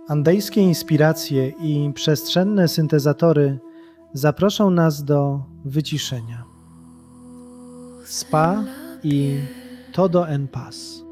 Andejskie inspiracje i przestrzenne syntezatory zaproszą nas do wyciszenia. Spa i Todo en Paz.